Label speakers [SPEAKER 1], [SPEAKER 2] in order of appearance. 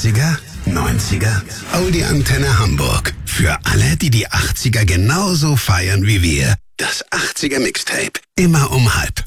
[SPEAKER 1] 80er, 90er, Audi Antenne Hamburg. Für alle, die die 80er genauso feiern wie wir. Das 80er Mixtape. Immer um 12:30.